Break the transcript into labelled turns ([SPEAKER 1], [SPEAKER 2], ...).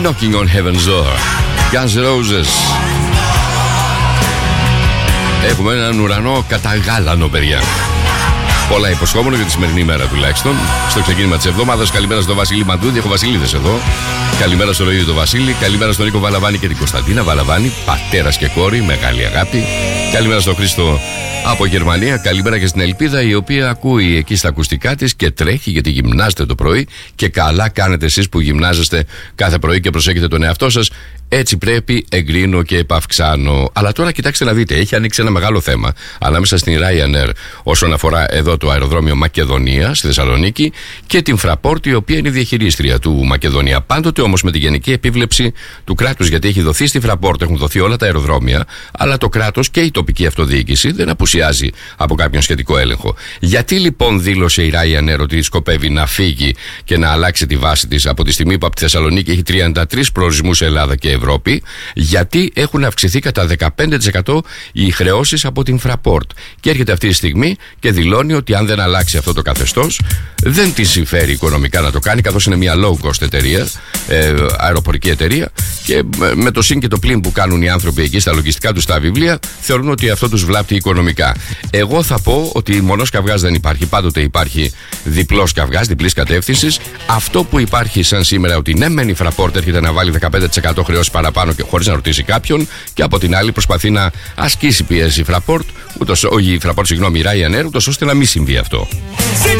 [SPEAKER 1] Knocking on Heaven's Door, Guns N' Roses. Έχουμε έναν ουρανό καταγάλανο, παιδιά. Πολλά υποσχόμενο για τη σημερινή ημέρα τουλάχιστον. Στο ξεκίνημα της εβδομάδας, καλημέρα στον Βασίλη Μαντούδη. Έχω Βασιλίδες εδώ. Καλημέρα στον ίδιο τον Βασίλη. Καλημέρα στον Νίκο Βαλαβάνη και την Κωνσταντίνα Βαλαβάνη, πατέρας και κόρη, μεγάλη αγάπη. Καλημέρα στον Χρήστο από Γερμανία. Καλημέρα και στην Ελπίδα, η οποία ακούει εκεί στα ακουστικά της και τρέχει γιατί γυμνάζεται το πρωί. Και καλά κάνετε εσείς που γυμνάζεστε κάθε πρωί και προσέχετε τον εαυτό σας. Έτσι πρέπει, εγκρίνω και επαυξάνω. Αλλά τώρα κοιτάξτε να δείτε, έχει ανοίξει ένα μεγάλο θέμα ανάμεσα στην Ryanair όσον αφορά εδώ το αεροδρόμιο Μακεδονία στη Θεσσαλονίκη και την Fraport, η οποία είναι η διαχειρίστρια του Μακεδονία. Πάντοτε όμως με τη γενική επίβλεψη του κράτους, γιατί έχει δοθεί στη Fraport, έχουν δοθεί όλα τα αεροδρόμια, αλλά το κράτος και η τοπική αυτοδιοίκηση δεν απουσιάζει από κάποιον σχετικό έλεγχο. Γιατί λοιπόν δήλωσε η Ryanair ότι σκοπεύει να φύγει και να αλλάξει τη βάση της από τη στιγμή που από τη Θεσσαλονίκη έχει 33 προορισμούς σε Ελλάδα και Ευρώπη? Γιατί έχουν αυξηθεί κατά 15% οι χρεώσεις από την Fraport. Και έρχεται αυτή τη στιγμή και δηλώνει ότι αν δεν αλλάξει αυτό το καθεστώς, δεν τη συμφέρει οικονομικά να το κάνει, καθώς είναι μια low cost εταιρεία, αεροπορική εταιρεία, και με το συν και το πλην που κάνουν οι άνθρωποι εκεί στα λογιστικά τους τα βιβλία, θεωρούν ότι αυτό τους βλάπτει οικονομικά. Εγώ θα πω ότι μονός καυγάς δεν υπάρχει. Πάντοτε υπάρχει διπλός καυγάς, διπλής κατεύθυνσης. Αυτό που υπάρχει σαν σήμερα, ότι ναι, μεν η Fraport έρχεται να βάλει 15% χρεώσεις παραπάνω και χωρίς να ρωτήσει κάποιον, και από την άλλη προσπαθεί να ασκήσει πίεση η Fraport, η Ryanair, ούτως ώστε να μην συμβεί αυτό.